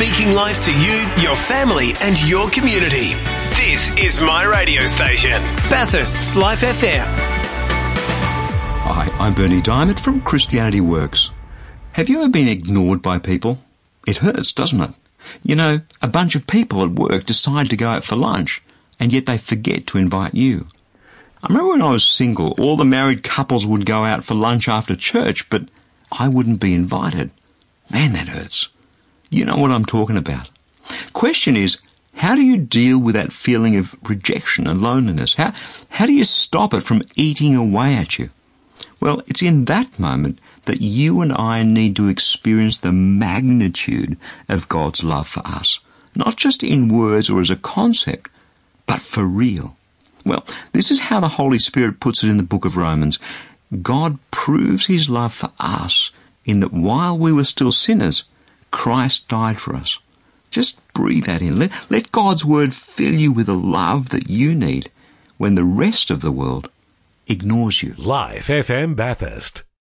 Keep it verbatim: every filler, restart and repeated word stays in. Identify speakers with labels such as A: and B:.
A: speaking life to you, your family and your community. This is my radio station, Bathurst's Life F M.
B: Hi, I'm Bernie Diamond from Christianity Works. Have you ever been ignored by people? It hurts, doesn't it? You know, a bunch of people at work decide to go out for lunch, and yet they forget to invite you. I remember when I was single, all the married couples would go out for lunch after church, but I wouldn't be invited. Man, that hurts. You know what I'm talking about. Question is, how do you deal with that feeling of rejection and loneliness? How, how do you stop it from eating away at you? Well, it's in that moment that you and I need to experience the magnitude of God's love for us. Not just in words or as a concept, but for real. Well, this is how the Holy Spirit puts it in the book of Romans. God proves his love for us in that while we were still sinners, Christ died for us. Just breathe that in. Let, let God's word fill you with the love that you need when the rest of the world ignores you.
C: Life F M Bathurst.